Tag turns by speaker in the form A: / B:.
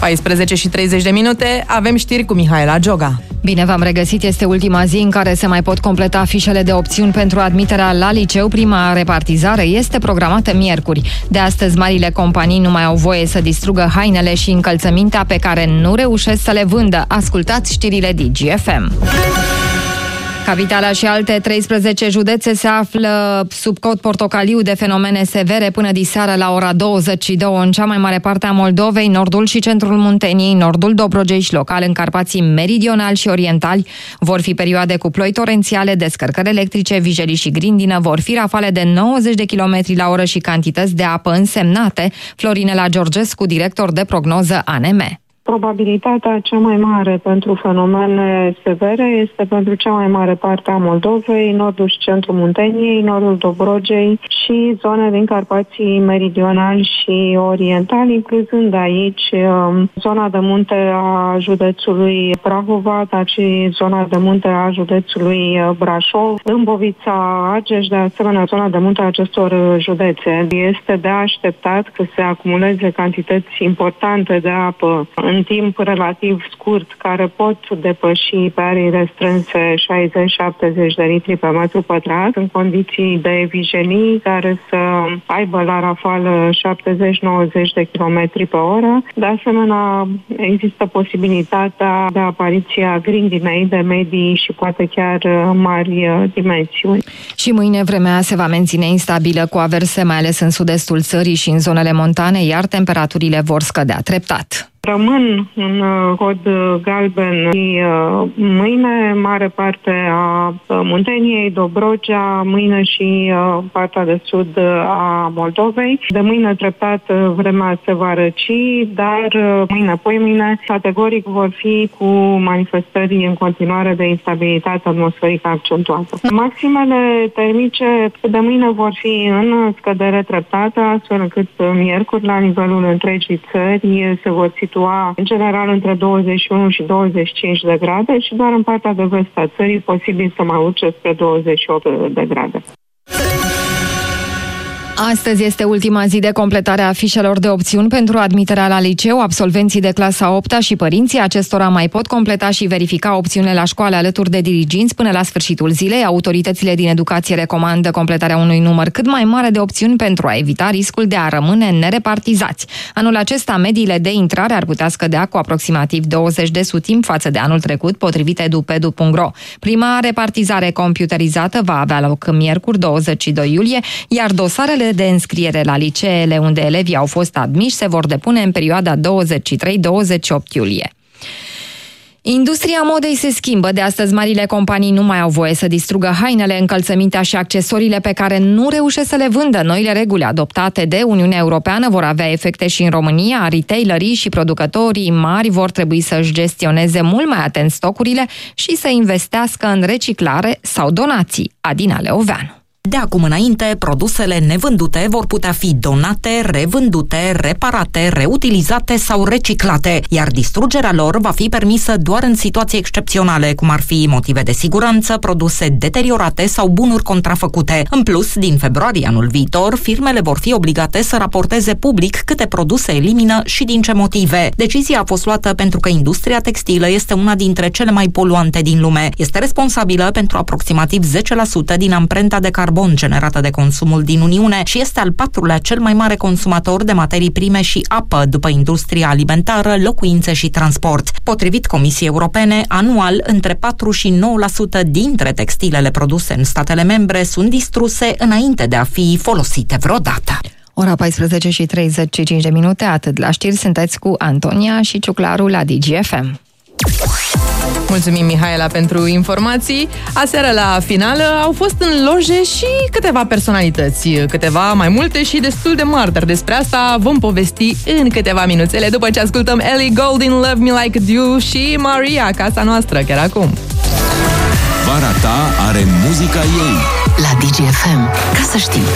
A: 14:30, avem știri cu Mihaela Gioga.
B: Bine v-am regăsit, este ultima zi în care se mai pot completa fișele de opțiuni pentru admiterea la liceu. Prima repartizare este programată miercuri. De astăzi, marile companii nu mai au voie să distrugă hainele și încălțămintea pe care nu reușesc să le vândă. Ascultați știrile DGFM. Capitala și alte 13 județe se află sub cod portocaliu de fenomene severe până diseară la ora 22 în cea mai mare parte a Moldovei, nordul și centrul Munteniei, nordul Dobrogei și local în Carpații meridionali și orientali. Vor fi perioade cu ploi torențiale, descărcări electrice, vijelii și grindină, vor fi rafale de 90 de km la oră și cantități de apă însemnate. Florinela Georgescu, director de prognoză ANM.
C: Probabilitatea cea mai mare pentru fenomene severe este pentru cea mai mare parte a Moldovei, nordul și centrul Munteniei, nordul Dobrogei și zone din Carpații meridionali și orientali, incluzând aici zona de munte a județului Prahova, dar și zona de munte a județului Brașov, Dâmbovița, Argeș, de asemenea zona de munte a acestor județe. Este de așteptat că se acumuleze cantități importante de apă în timp relativ scurt, care pot depăși pe arii restrânse 60-70 de litri pe metru pătrat, în condiții de vijelii care să aibă la rafală 70-90 de km pe oră. De asemenea, există posibilitatea de apariție a grindinei de medii și poate chiar mari dimensiuni.
B: Și mâine vremea se va menține instabilă cu averse, mai ales în sud-estul țării și în zonele montane, iar temperaturile vor scădea treptat.
C: Rămân în cod galben și mâine mare parte a Munteniei, Dobrogea, mâine și partea de sud a Moldovei. De mâine treptat vremea se va răci, dar mâine, categoric vor fi cu manifestări în continuare de instabilitate atmosferică accentuată. Maximele termice de mâine vor fi în scădere treptată, astfel încât miercuri la nivelul întregii țări se vor situa în general între 21 și 25 de grade și doar în partea de vest a țării posibil să mai urce spre 28 de grade.
B: Astăzi este ultima zi de completare a fișelor de opțiuni pentru admiterea la liceu. Absolvenții de clasa 8-a și părinții acestora mai pot completa și verifica opțiunile la școală alături de diriginți până la sfârșitul zilei. Autoritățile din educație recomandă completarea unui număr cât mai mare de opțiuni pentru a evita riscul de a rămâne nerepartizați. Anul acesta, mediile de intrare ar putea scădea cu aproximativ 20 de sutimi față de anul trecut, potrivit edupedu.ro. Prima repartizare computerizată va avea loc miercuri 22 iulie, iar dosarele de înscriere la liceele unde elevii au fost admiși se vor depune în perioada 23-28 iulie. Industria modei se schimbă. De astăzi, marile companii nu mai au voie să distrugă hainele, încălțămintea și accesoriile pe care nu reușesc să le vândă. Noile reguli adoptate de Uniunea Europeană vor avea efecte și în România. Retailerii și producătorii mari vor trebui să-și gestioneze mult mai atent stocurile și să investească în reciclare sau donații. Adina Leoveanu.
D: De acum înainte, produsele nevândute vor putea fi donate, revândute, reparate, reutilizate sau reciclate, iar distrugerea lor va fi permisă doar în situații excepționale, cum ar fi motive de siguranță, produse deteriorate sau bunuri contrafăcute. În plus, din februarie anul viitor, firmele vor fi obligate să raporteze public câte produse elimină și din ce motive. Decizia a fost luată pentru că industria textilă este una dintre cele mai poluante din lume. Este responsabilă pentru aproximativ 10% din amprenta de carbon generată de consumul din Uniune și este al patrulea cel mai mare consumator de materii prime și apă după industria alimentară, locuințe și transport. Potrivit Comisiei Europene, anual, între 4 și 9% dintre textilele produse în statele membre sunt distruse înainte de a fi folosite vreodată.
B: Ora 14:35, atât la știri, sunteți cu Antonia și Ciuclaru la DGFM.
A: Mulțumim, Mihaela, pentru informații. Aseară la finală au fost în loje și câteva personalități, câteva mai multe și destul de mari, dar despre asta vom povesti în câteva minuțele după ce ascultăm Ellie Goulding, Love Me Like You și Maria, Casa Noastră, chiar acum.
E: Vara ta are muzica ei.
F: La DGFM, ca să știi.